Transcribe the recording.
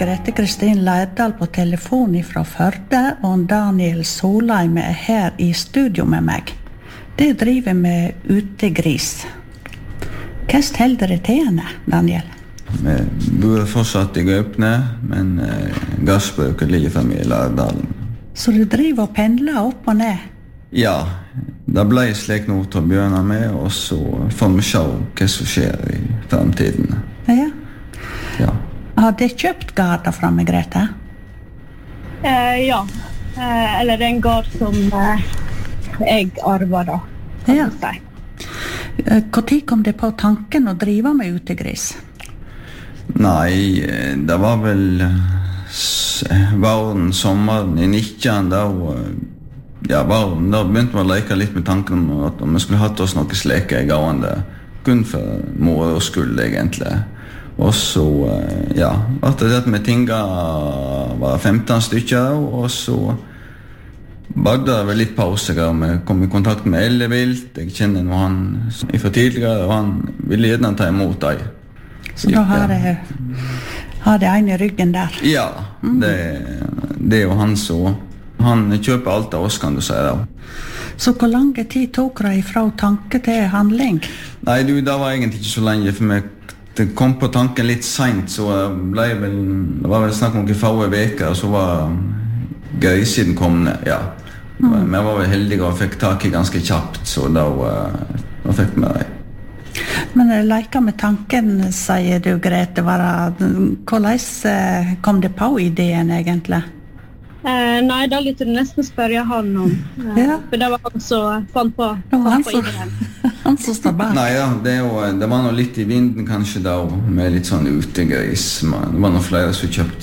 Grete Kristin Lærdal på telefon fra Førde, og Daniel Solheim her i studio med meg. Det driver med utegris. Hva holder det til henne, Daniel? Vi bor fortsatt i Gaupne, men gassbruket ligger fremme i Lærdalen. Så du driver og pendler opp og ned? Ja, det ble slik noe til å begynne med, og så får vi se hva som skjer i fremtiden. Ja. Ja. Har de kjøpt gården fra meg, Grete? Ja, eller det en gård som jeg arver da. Ja. Hvor tid kom det på tanken å drive med utegris? Nei, det var vel våren, sommeren i 19, da begynte vi å leke litt med tanken om at vi skulle hatt oss noe sleke i gående, kun for mor og skyld egentlig. Og så, etter det med tinga var 15 stykker, og så var det vel litt pause. Vi kom i kontakt med Ellevilt, jeg kjenner noe han fra tidligere, og han ville gjerne ta imot deg. Så da har det en i ryggen der? Ja, det er jo han så. Han kjøper alt av oss, kan du si da. Så hvor lang tid tok det fra tanke til handling? Nei, det var egentlig ikke så lenge, for det kom på tanken litt sent, så det var vel snakk om noen få veker, og så var grisen kommende, ja. Men jeg var vel heldig og fikk tak i ganske kjapt, så da fikk vi det. Men leker med tanken, sier du, Grete, hvordan kom det på ideen egentlig? Nei, da lytte du nesten spørre han om, for det var han som fant på ideen. Han som står bak. Nei, ja, det var noe litt i vinden kanskje da, med litt sånn utegris. Det var noen flere som kjøpte